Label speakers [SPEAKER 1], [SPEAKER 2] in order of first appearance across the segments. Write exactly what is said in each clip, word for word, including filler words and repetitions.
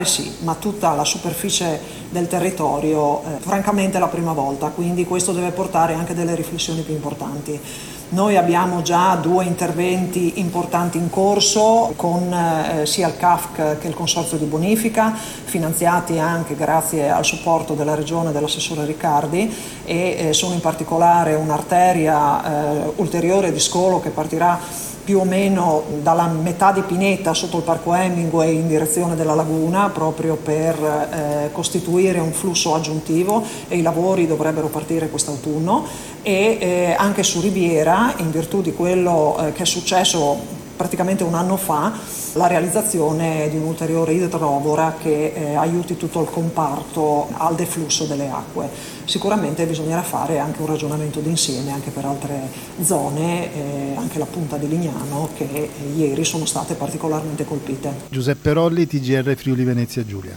[SPEAKER 1] Sì, ma tutta la superficie del territorio, eh, francamente è la prima volta, quindi questo deve portare anche delle riflessioni più importanti. Noi abbiamo già due interventi importanti in corso con eh, sia il C A F C che il Consorzio di Bonifica, finanziati anche grazie al supporto della Regione e dell'assessore Riccardi, e eh, sono in particolare un'arteria eh, ulteriore di scolo che partirà più o meno dalla metà di Pineta sotto il Parco Hemingway in direzione della laguna, proprio per eh, costituire un flusso aggiuntivo, e i lavori dovrebbero partire quest'autunno. E eh, anche su Riviera, in virtù di quello eh, che è successo praticamente un anno fa, la realizzazione di un'ulteriore idrovora che eh, aiuti tutto il comparto al deflusso delle acque. Sicuramente bisognerà fare anche un ragionamento d'insieme anche per altre zone, eh, anche la punta di Lignano, che eh, ieri sono state particolarmente colpite.
[SPEAKER 2] Giuseppe Rolli, T G R Friuli Venezia Giulia.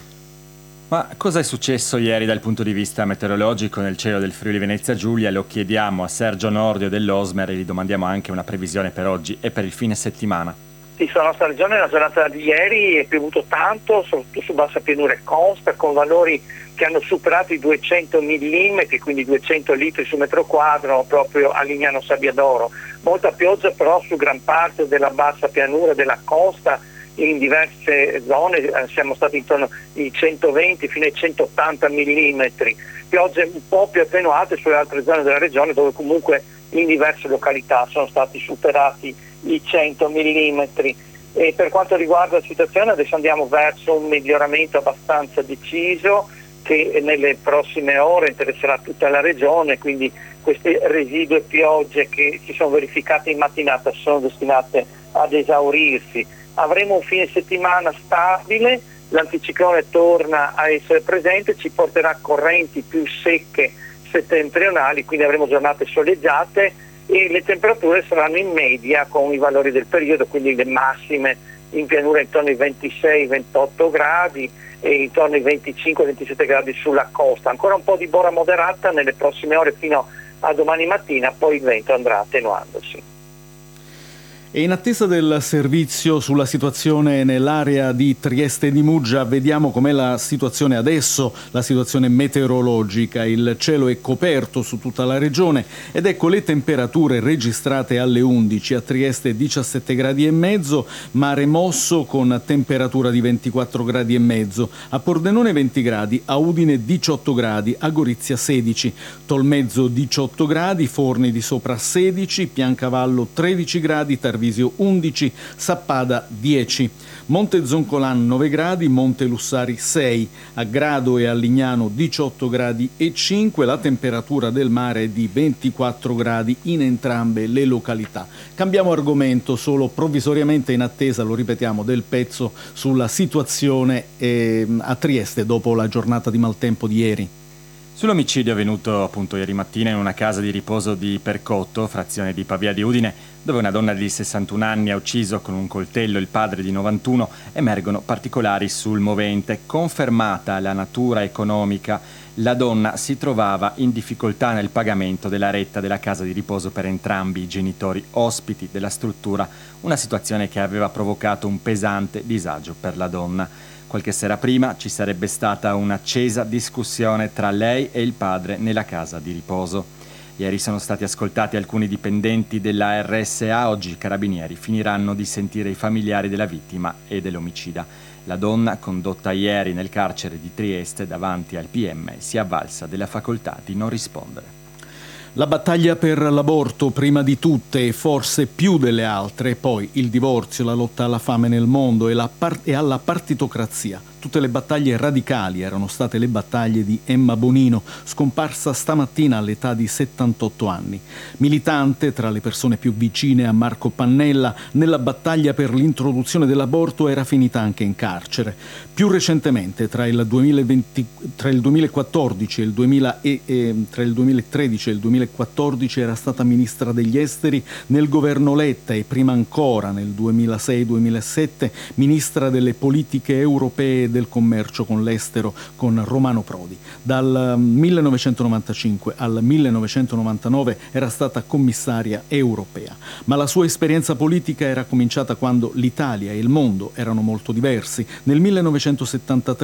[SPEAKER 3] Ma cosa è successo ieri dal punto di vista meteorologico nel cielo del Friuli Venezia Giulia? Lo chiediamo a Sergio Nordio dell'Osmer e gli domandiamo anche una previsione per oggi e per il fine settimana.
[SPEAKER 4] Sì, sulla nostra regione la giornata di ieri è piovuto tanto, soprattutto su bassa pianura e costa, con valori che hanno superato i duecento millimetri, quindi duecento litri su metro quadro, proprio a Lignano Sabbiadoro. Molta pioggia però su gran parte della bassa pianura della costa, in diverse zone eh, siamo stati intorno ai centoventi fino ai centottanta millimetri, piogge un po' più attenuate sulle altre zone della regione, dove comunque in diverse località sono stati superati i cento millimetri. E per quanto riguarda la situazione, adesso andiamo verso un miglioramento abbastanza deciso che nelle prossime ore interesserà tutta la regione, quindi queste residue piogge che si sono verificate in mattinata sono destinate ad esaurirsi. Avremo un fine settimana stabile, l'anticiclone torna a essere presente, ci porterà correnti più secche settentrionali, quindi avremo giornate soleggiate e le temperature saranno in media con i valori del periodo, quindi le massime in pianura intorno ai ventisei ventotto gradi e intorno ai venticinque ventisette gradi sulla costa. Ancora un po' di bora moderata nelle prossime ore fino a domani mattina, poi il vento andrà attenuandosi.
[SPEAKER 5] E in attesa del servizio sulla situazione nell'area di Trieste e di Muggia, vediamo com'è la situazione adesso, la situazione meteorologica. Il cielo è coperto su tutta la regione ed ecco le temperature registrate alle undici. A Trieste diciassette gradi e mezzo, mare mosso con temperatura di ventiquattro gradi e mezzo. A Pordenone venti gradi, a Udine diciotto gradi, a Gorizia sedici, Tolmezzo diciotto gradi, Forni di Sopra sedici, Piancavallo tredici gradi, Tarvisio undici, Sappada dieci, Monte Zoncolan nove gradi, Monte Lussari sei, a Grado e a Lignano diciotto gradi e cinque, la temperatura del mare è di ventiquattro gradi in entrambe le località. Cambiamo argomento solo provvisoriamente in attesa, lo ripetiamo, del pezzo sulla situazione eh, a Trieste dopo la giornata di maltempo di ieri.
[SPEAKER 3] Sull'omicidio avvenuto appunto ieri mattina in una casa di riposo di Percotto, frazione di Pavia di Udine, dove una donna di sessantuno anni ha ucciso con un coltello il padre di novantuno, emergono particolari sul movente. Confermata la natura economica, la donna si trovava in difficoltà nel pagamento della retta della casa di riposo per entrambi i genitori ospiti della struttura, una situazione che aveva provocato un pesante disagio per la donna. Qualche sera prima ci sarebbe stata un'accesa discussione tra lei e il padre nella casa di riposo. Ieri sono stati ascoltati alcuni dipendenti della R S A, oggi i carabinieri finiranno di sentire i familiari della vittima e dell'omicida. La donna, condotta ieri nel carcere di Trieste davanti al P M, si è avvalsa della facoltà di non rispondere.
[SPEAKER 5] La battaglia per l'aborto prima di tutte e forse più delle altre, poi il divorzio, la lotta alla fame nel mondo e, la par- e alla partitocrazia. Tutte le battaglie radicali erano state le battaglie di Emma Bonino, scomparsa stamattina all'età di settantotto anni. Militante tra le persone più vicine a Marco Pannella, nella battaglia per l'introduzione dell'aborto era finita anche in carcere. Più recentemente, tra il, duemilaventi, tra il duemilaquattordici e il duemila e, eh, tra il duemilatredici e il duemilaquattordici, duemilaquattordici era stata ministra degli esteri nel governo Letta e prima ancora nel duemilasei duemilasette ministra delle politiche europee e del commercio con l'estero con Romano Prodi. Dal millenovecentonovantacinque al millenovecentonovantanove era stata commissaria europea, ma la sua esperienza politica era cominciata quando l'Italia e il mondo erano molto diversi. Nel millenovecentosettantatré